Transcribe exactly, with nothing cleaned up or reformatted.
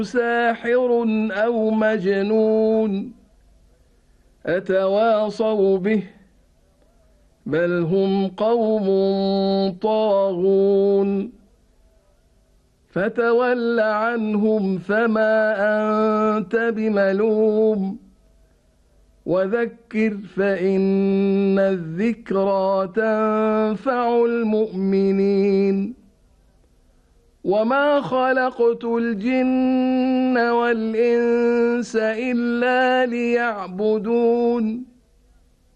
ساحر أو مجنون أتواصوا به بل هم قوم طاغون فتول عنهم فما أنت بملوم وذكر فإن الذكرى تنفع المؤمنين وما خلقت الجن والإنس إلا ليعبدون